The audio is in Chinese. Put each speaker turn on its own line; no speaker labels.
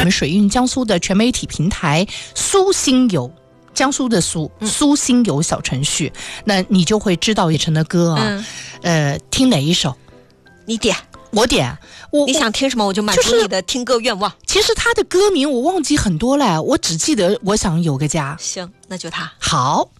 们水韵江苏的全媒体平台苏心游，江苏的苏心游小程序，那你就会知道叶晨的歌啊。听哪一首？
你点，
我点。
你想听什么我就满足你的听歌愿望。
其实他的歌名我忘记很多了，我只记得我想有个家。
行，那就他。
好。